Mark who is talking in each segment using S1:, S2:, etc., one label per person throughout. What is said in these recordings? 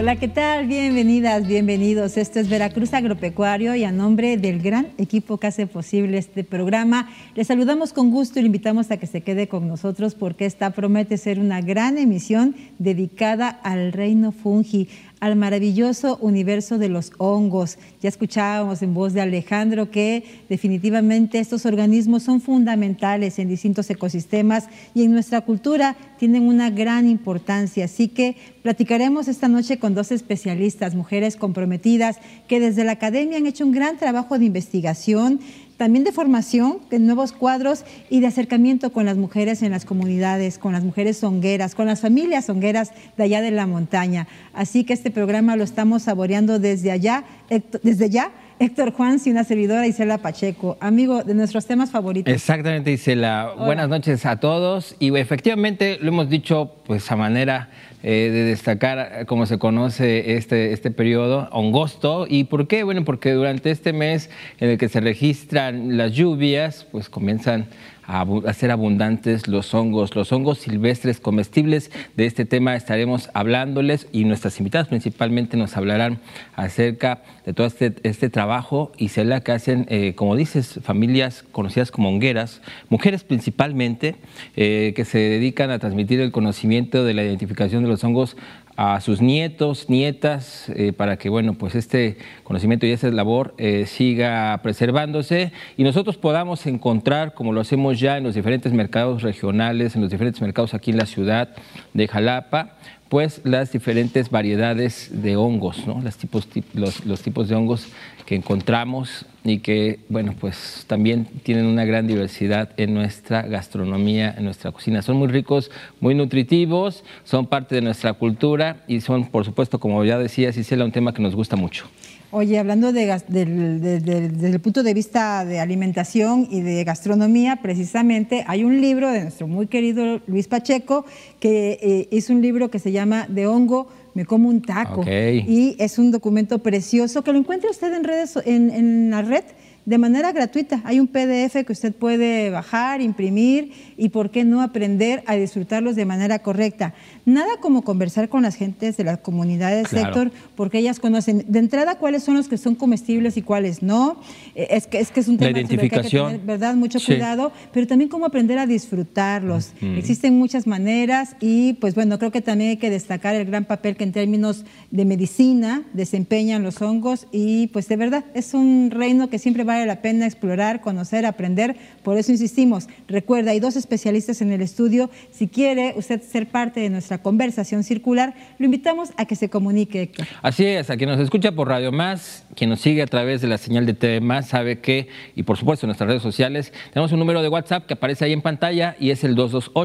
S1: Hola, ¿qué tal? Bienvenidas, bienvenidos. Esto es Veracruz Agropecuario y a nombre del gran equipo que hace posible este programa, les saludamos con gusto y le invitamos a que se quede con nosotros porque esta promete ser una gran emisión dedicada al reino fungi, al maravilloso universo de los hongos. Ya escuchábamos en voz de Alejandro que definitivamente estos organismos son fundamentales en distintos ecosistemas y en nuestra cultura tienen una gran importancia. Así que platicaremos esta noche con dos especialistas, mujeres comprometidas que desde la academia han hecho un gran trabajo de investigación, también de formación, de nuevos cuadros y de acercamiento con las mujeres en las comunidades, con las mujeres hongueras, con las familias hongueras de allá de la montaña. Así que este programa lo estamos saboreando desde ya. Héctor Juanz y una servidora, Isela Pacheco, amigo de nuestros temas favoritos.
S2: Exactamente, Isela. Hola. Buenas noches a todos. Y efectivamente lo hemos dicho pues a manera de destacar cómo se conoce este periodo hongosto. ¿Y por qué? Bueno, porque durante este mes en el que se registran las lluvias, pues comienzan a ser abundantes los hongos silvestres comestibles. De este tema estaremos hablándoles y nuestras invitadas principalmente nos hablarán acerca de todo este trabajo, Isela, que hacen, como dices, familias conocidas como hongueras, mujeres principalmente, que se dedican a transmitir el conocimiento de la identificación de los hongos a sus nietos, nietas, para que bueno, pues este conocimiento y esa labor siga preservándose y nosotros podamos encontrar, como lo hacemos ya en los diferentes mercados regionales, en los diferentes mercados aquí en la ciudad de Jalapa, pues las diferentes variedades de hongos, ¿no? Los tipos de hongos que encontramos y que, bueno, pues también tienen una gran diversidad en nuestra gastronomía, en nuestra cocina. Son muy ricos, muy nutritivos, son parte de nuestra cultura y son, por supuesto, como ya decías, Isela, un tema que nos gusta mucho.
S1: Oye, hablando desde el punto de vista de alimentación y de gastronomía, precisamente hay un libro de nuestro muy querido Luis Pacheco que es un libro que se llama De hongo me como un taco. Okay. Y es un documento precioso que lo encuentra usted en la red de manera gratuita. Hay un PDF que usted puede bajar, imprimir y, ¿por qué no, aprender a disfrutarlos de manera correcta? Nada como conversar con las gentes de las comunidades, claro, Héctor, porque ellas conocen de entrada cuáles son los que son comestibles y cuáles no. Es que es un tema
S2: la identificación,
S1: que hay que tener, ¿verdad?, mucho cuidado, pero también cómo aprender a disfrutarlos. Existen muchas maneras y, pues bueno, creo que también hay que destacar el gran papel que en términos de medicina desempeñan los hongos y, pues de verdad, es un reino que siempre vale la pena explorar, conocer, aprender. Por eso insistimos, recuerda, hay dos especialistas en el estudio. Si quiere usted ser parte de nuestra conversación circular, lo invitamos a que se comunique, Héctor.
S2: Así es, a quien nos escucha por Radio Más, quien nos sigue a través de la señal de TV Más, sabe que, y por supuesto en nuestras redes sociales, tenemos un número de WhatsApp que aparece ahí en pantalla y es el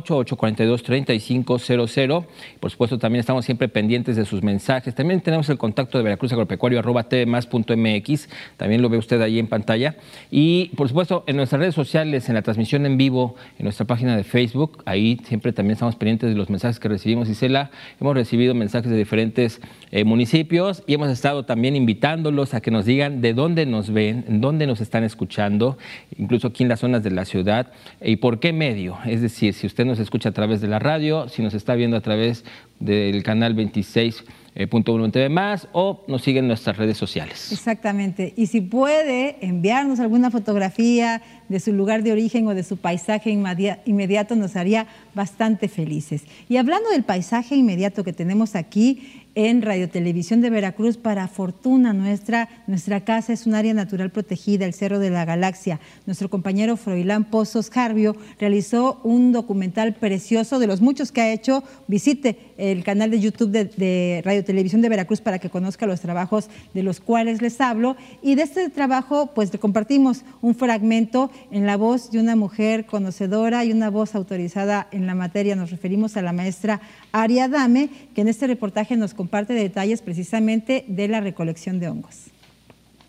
S2: 228-842-3500. Por supuesto también estamos siempre pendientes de sus mensajes. También tenemos el contacto de Veracruz Agropecuario @tvmas.mx, también lo ve usted ahí en pantalla. Y por supuesto en nuestras redes sociales, en la transmisión en vivo, en nuestra página de Facebook, ahí siempre también estamos pendientes de los mensajes que recibimos. Isela, hemos recibido mensajes de diferentes municipios y hemos estado también invitándolos a que nos digan de dónde nos ven, en dónde nos están escuchando, incluso aquí en las zonas de la ciudad y por qué medio. Es decir, si usted nos escucha a través de la radio, si nos está viendo a través del canal 26.1 en TV Más o nos siguen en nuestras redes sociales.
S1: Exactamente. Y si puede enviarnos alguna fotografía de su lugar de origen o de su paisaje inmediato, nos haría bastante felices. Y hablando del paisaje inmediato que tenemos aquí en Radio Televisión de Veracruz, para fortuna nuestra casa es un área natural protegida, el Cerro de la Galaxia. Nuestro compañero Froilán Pozos Jarvio realizó un documental precioso de los muchos que ha hecho. Visite el canal de YouTube de Radio Televisión de Veracruz para que conozca los trabajos de los cuales les hablo. Y de este trabajo, pues le compartimos un fragmento en la voz de una mujer conocedora y una voz autorizada en la materia. Nos referimos a la maestra Aria Adame, que en este reportaje nos comparte detalles precisamente de la recolección de hongos.